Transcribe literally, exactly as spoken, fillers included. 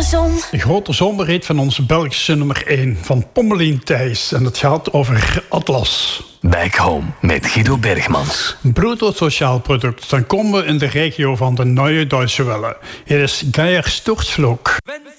zon. De grote zomerrit van onze Belgische nummer één, van Pommelien Thijs. En het gaat over Atlas. Back Home met Guido Bergmans. Een bruto sociaal product. Dan komen we in de regio van de Neue Deutsche Welle. Hier is Geier Sturzflug.